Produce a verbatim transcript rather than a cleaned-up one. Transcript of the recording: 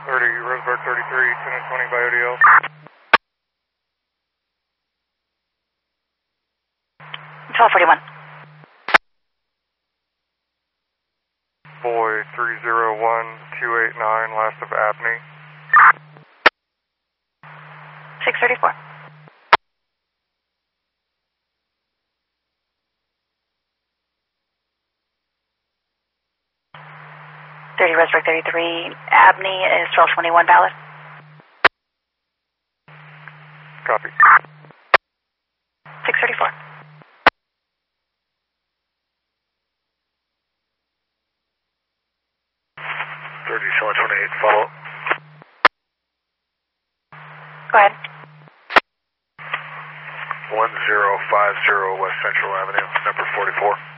thirty, Roseburg thirty-three, ten and twenty by O D L. twelve forty-one. Boy three zero one two eight nine, last of Abney. six thirty-four. thirty, Roseburg thirty-three, Abney is twelve twenty-one valid. Copy. six thirty-four. thirty, seven twenty-eight, follow up. Go ahead. one zero five zero West Central Avenue, number forty-four.